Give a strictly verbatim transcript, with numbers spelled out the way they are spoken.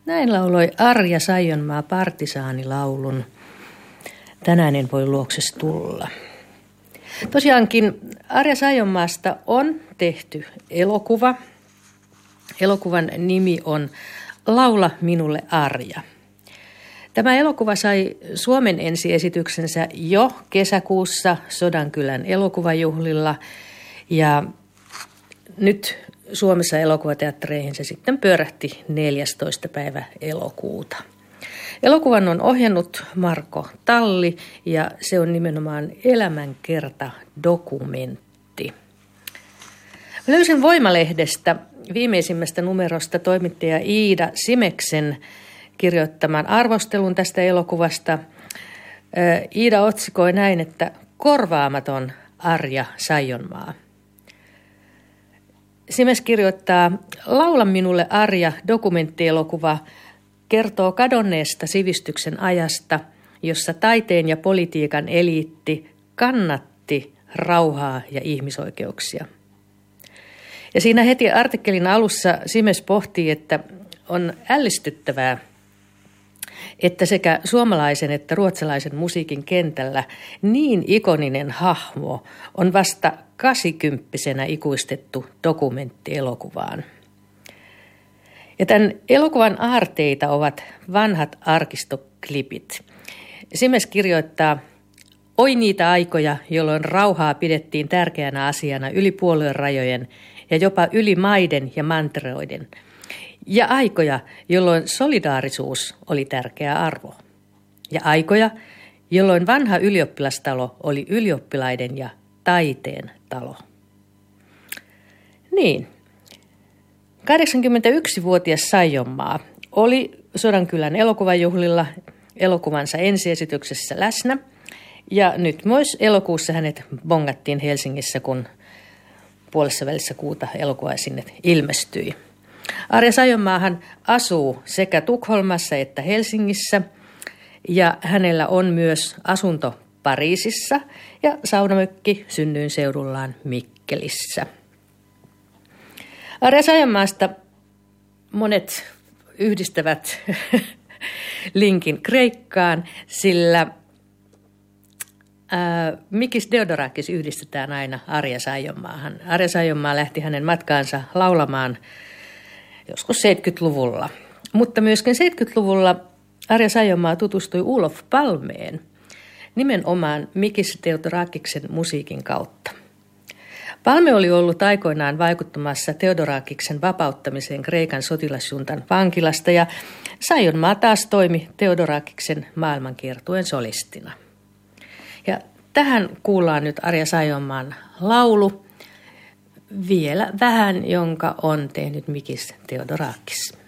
Näin lauloi Arja Saijonmaa partisaanilaulun Tänään en voi luokses tulla. Tosiaankin Arja Saijonmaasta on tehty elokuva. Elokuvan nimi on Laula minulle Arja. Tämä elokuva sai Suomen ensiesityksensä jo kesäkuussa Sodankylän elokuvajuhlilla ja nyt Suomessa elokuvateattereihin se sitten pyörähti neljästoista päivä elokuuta. Elokuvan on ohjannut Marko Talli ja se on nimenomaan elämänkerta dokumentti. Löysin Voimalehdestä viimeisimmästä numerosta toimittaja Iida Simeksen kirjoittaman arvostelun tästä elokuvasta. Iida otsikoi näin, että korvaamaton Arja Saijonmaa. Simes kirjoittaa, Laula minulle Arja dokumenttielokuva kertoo kadonneesta sivistyksen ajasta, jossa taiteen ja politiikan eliitti kannatti rauhaa ja ihmisoikeuksia. Ja siinä heti artikkelin alussa Simes pohtii, että on ällistyttävää, että sekä suomalaisen että ruotsalaisen musiikin kentällä niin ikoninen hahmo on vasta kasikymppisenä ikuistettu dokumenttielokuvaan. Ja tämän elokuvan aarteita ovat vanhat arkistoklipit. Simes kirjoittaa, oi niitä aikoja, jolloin rauhaa pidettiin tärkeänä asiana yli puolueen rajojen ja jopa yli maiden ja manteroiden. Ja aikoja, jolloin solidaarisuus oli tärkeä arvo. Ja aikoja, jolloin vanha ylioppilastalo oli ylioppilaiden ja taiteen talo. Niin. kahdeksankymmentäyksivuotias Saijonmaa oli Sodankylän elokuvajuhlilla elokuvansa ensiesityksessä läsnä. Ja nyt myös elokuussa hänet bongattiin Helsingissä, kun puolessa välissä kuuta elokuva sinne ilmestyi. Arja Saijonmaahan asuu sekä Tukholmassa että Helsingissä ja hänellä on myös asunto Pariisissa ja saunamökki synnyinseudullaan Mikkelissä. Arja Saijonmaasta monet yhdistävät linkin Kreikkaan, sillä ää, Mikis Theodorakis yhdistetään aina Arja Saijonmaahan. Arja Saijonmaa lähti hänen matkaansa laulamaan joskus seitsemänkymmentäluvulla. Mutta myöskin seitsemänkymmentäluvulla Arja Saijonmaa tutustui Olof Palmeen nimenomaan Mikis Theodorakiksen musiikin kautta. Palme oli ollut aikoinaan vaikuttamassa Theodorakiksen vapauttamiseen Kreikan sotilasjuntan vankilasta ja Saijonmaa taas toimi Theodorakiksen maailmankiertueen solistina. Ja tähän kuullaan nyt Arja Saijonmaan laulu, vielä vähän, jonka on tehnyt Mikis Theodorakis.